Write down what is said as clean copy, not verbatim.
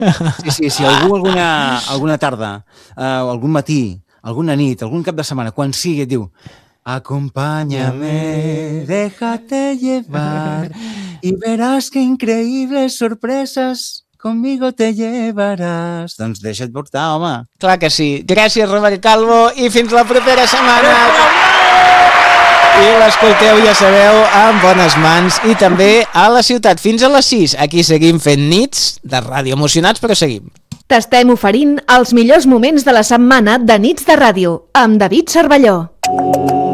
Si algú alguna tarda, algun matí, alguna nit, algun cap de setmana, quan sigui, et diu acompáñame, déjate llevar y verás qué increíbles sorpresas conmigo te llevaràs. Doncs deixa't portar, home. Clar que sí. Gràcies, Robert Calvo, i fins la propera setmana. I l'escolteu, ja sabeu, en bones mans i també a la ciutat. Fins a les 6. Aquí seguim fent nits de ràdio, emocionats, però seguim. T'estem oferint els millors moments de la setmana de Nits de Ràdio, amb David Cervelló.